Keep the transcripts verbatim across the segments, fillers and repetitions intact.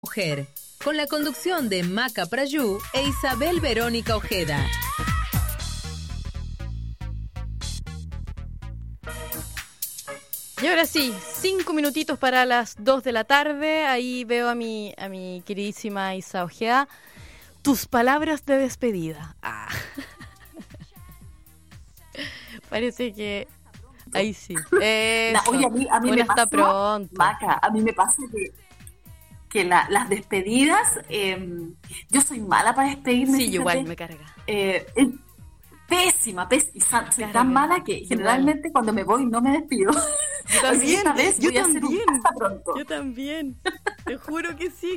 Mujer, con la conducción de Maca Prayú e Isabel Verónica Ojeda. Y ahora sí, cinco minutitos para las dos de la tarde. Ahí veo a mi, a mi queridísima Isa Ojeda. Tus palabras de despedida. Ah. Parece que... Ahí sí. Eso. No, oye, a mí, a mí bueno, me pasa, hasta pronto. Maca, a mí me pasa que, que la, las despedidas, eh, yo soy mala para despedirme. Sí, fíjate. igual me carga. Eh, es pésima, pésima. Soy Carga. tan mala que generalmente Igual. cuando me voy no me despido. Yo también, Esta vez yo voy a hacer un también. hasta pronto. Yo también. Te juro que sí.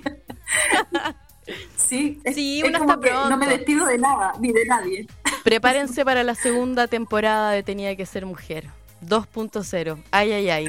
Sí, es, Sí, es uno como hasta que pronto. no me despido de nada, ni de nadie. Prepárense para la segunda temporada de Tenía que ser mujer. dos punto cero. Ay, ay, ay.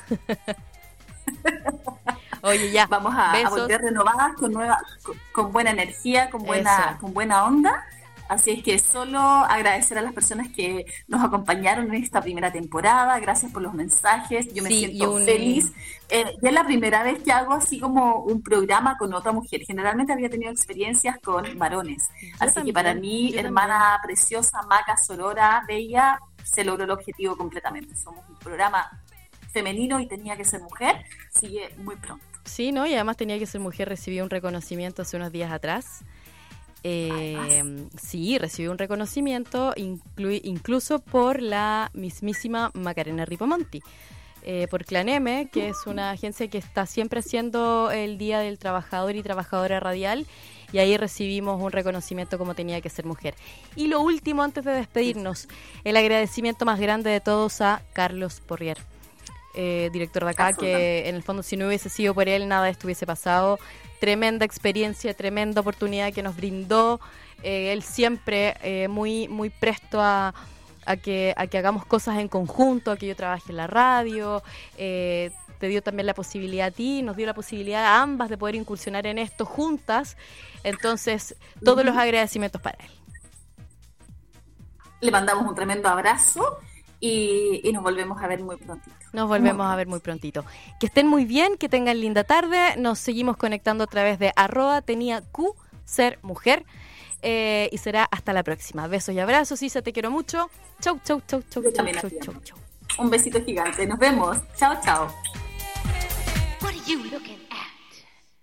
Oye, ya. Vamos a, a besos. volver renovadas con nueva, con, con buena energía, con buena, Eso. con buena onda. Así es que solo agradecer a las personas que nos acompañaron en esta primera temporada. Gracias por los mensajes. Yo me Sí, siento y un- feliz. Eh, ya es la primera vez que hago así como un programa con otra mujer. Generalmente había tenido experiencias con varones. Así también, que para mí, yo hermana preciosa, Maca, Sorora, Bella, se logró el objetivo completamente. Somos un programa femenino y tenía que ser mujer. Sigue muy pronto. Sí, ¿no? Y además Tenía que ser mujer. Recibí un reconocimiento hace unos días atrás. Eh, sí, recibí un reconocimiento inclu- incluso por la mismísima Macarena Ripamonti, eh, por Clan M, que es una agencia que está siempre haciendo el Día del Trabajador y Trabajadora Radial, y ahí recibimos un reconocimiento como Tenía que ser mujer. Y lo último, antes de despedirnos, el agradecimiento más grande de todos a Carlos Porrier, eh, director de acá, que en el fondo si no hubiese sido por él nada de esto hubiese pasado. Tremenda experiencia, tremenda oportunidad que nos brindó. Eh, él siempre eh, muy muy presto a, a, que, a que hagamos cosas en conjunto, a que yo trabaje en la radio. Eh, te dio también la posibilidad a ti, nos dio la posibilidad a ambas de poder incursionar en esto juntas. Entonces, todos uh-huh. los agradecimientos para él. Le mandamos un tremendo abrazo. Y, y nos volvemos a ver muy prontito. Nos volvemos a ver muy prontito. Que estén muy bien, que tengan linda tarde. Nos seguimos conectando a través de arroba tenía Q ser mujer. Eh, y será hasta la próxima. Besos y abrazos. Isa, te quiero mucho. Chau, chau, chau, chau, Yo chau, también chau, a ti, chau, chau. Un besito gigante. Nos vemos. Chao, chao. What are you looking